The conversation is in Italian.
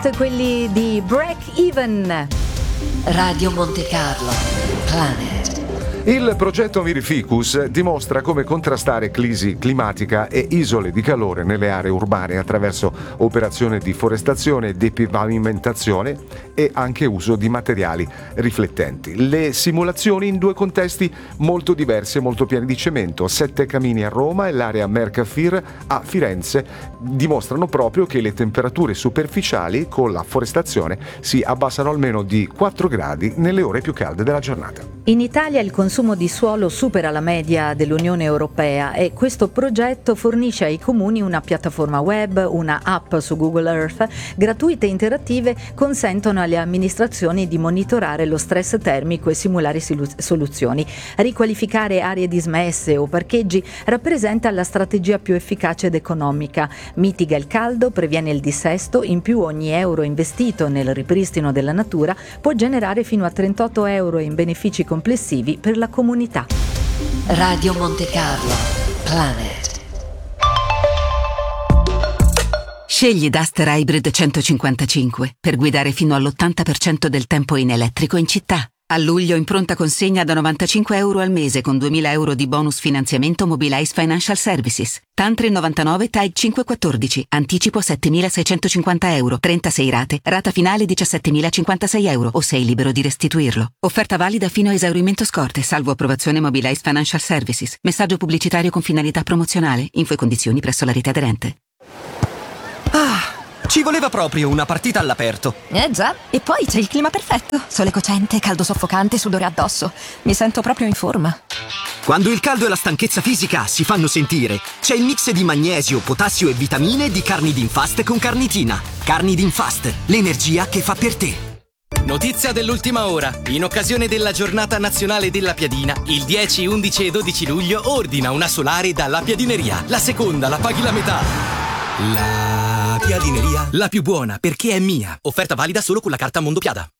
Quelli di Break Even. Radio Monte Carlo, Planet. Il progetto Mirificus dimostra come contrastare crisi climatica e isole di calore nelle aree urbane attraverso operazioni di forestazione e depavimentazione e anche uso di materiali riflettenti. Le simulazioni in due contesti molto diversi e molto pieni di cemento, Sette Camini a Roma e l'area Mercafir a Firenze, dimostrano proprio che le temperature superficiali con la forestazione si abbassano almeno di 4 gradi nelle ore più calde della giornata. In Italia il consumo di suolo supera la media dell'Unione Europea e questo progetto fornisce ai comuni una piattaforma web, una app su Google Earth, gratuite e interattive consentono alle amministrazioni di monitorare lo stress termico e simulare soluzioni. Riqualificare aree dismesse o parcheggi rappresenta la strategia più efficace ed economica. Mitiga il caldo, previene il dissesto, in più ogni euro investito nel ripristino della natura può generare fino a 38 euro in benefici complessivi per la comunità. Radio Monte Carlo, Planet. Scegli Duster Hybrid 155 per guidare fino all'80% del tempo in elettrico in città. A luglio in pronta consegna da 95 euro al mese con 2.000 euro di bonus finanziamento Mobilize Financial Services. Tantri 99 TAG 514, anticipo 7.650 euro, 36 rate, rata finale 17.056 euro o sei libero di restituirlo. Offerta valida fino a esaurimento scorte, salvo approvazione Mobilize Financial Services. Messaggio pubblicitario con finalità promozionale. Info e condizioni presso la rete aderente. Ci voleva proprio una partita all'aperto. Già, e poi c'è il clima perfetto. Sole cocente, caldo soffocante, sudore addosso. Mi sento proprio in forma. Quando il caldo e la stanchezza fisica si fanno sentire, c'è il mix di magnesio, potassio e vitamine di Carnidin-Fast con carnitina. Carnidin-Fast, l'energia che fa per te. Notizia dell'ultima ora. In occasione della giornata nazionale della piadina, il 10, 11 e 12 luglio ordina una solare dalla Piadineria. La seconda la paghi la metà. La Piadineria, la più buona perché è mia. Offerta valida solo con la carta Mondopiada.